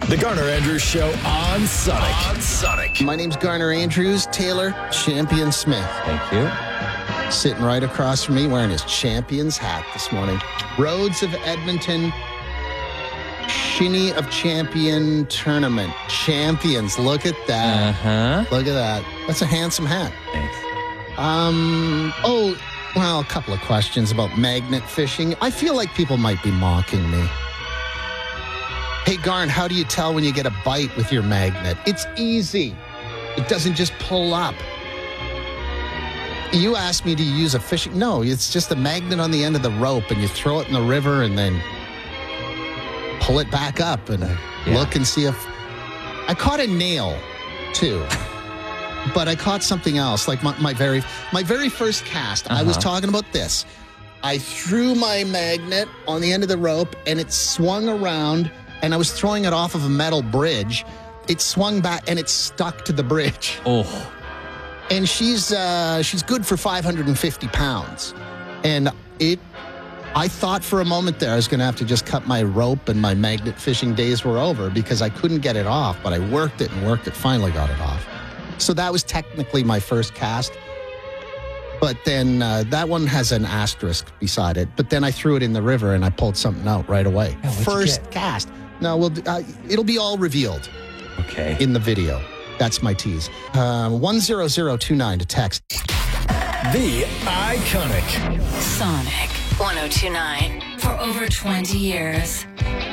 The Garner Andrews Show on Sonic. My name's Garner Andrews. Taylor Champion Smith. Thank you. Sitting right across from me wearing his Champions hat this morning. Roads of Edmonton Shinny of Champion Tournament. Champions. Look at that. Uh-huh. Look at that. That's a handsome hat. Thanks. A couple of questions about magnet fishing. I feel like people might be mocking me. Hey, Garn, how do you tell when you get a bite with your magnet? It's easy. It doesn't just pull up. You asked me to use a fishing... No, it's just a magnet on the end of the rope, and you throw it in the river and then pull it back up and look and see if... I caught a nail, too. But I caught something else, like my very first cast. I was talking about this. I threw my magnet on the end of the rope, and it swung around... And I was throwing it off of a metal bridge. It swung back and it stuck to the bridge. Oh. And she's good for 550 pounds. And I thought for a moment there I was going to have to just cut my rope and my magnet fishing days were over because I couldn't get it off. But I worked it, finally got it off. So that was technically my first cast. But then that one has an asterisk beside it. But then I threw it in the river and I pulled something out right away. Yeah, first cast. No, it'll be all revealed. Okay. In the video. That's my tease. 10029 to text. The iconic Sonic 1029 for over 20 years.